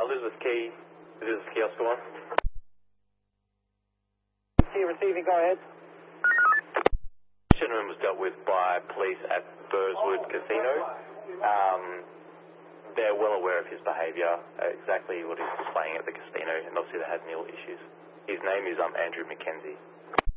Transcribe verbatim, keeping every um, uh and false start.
Elizabeth Key, Elizabeth Key, Oscar one. Key receiving, go ahead. This gentleman was dealt with by police at Burswood Casino. Um, they're well aware of his behaviour, exactly what he's displaying at the casino, and obviously they had nil issues. His name is um, Andrew McKenzie.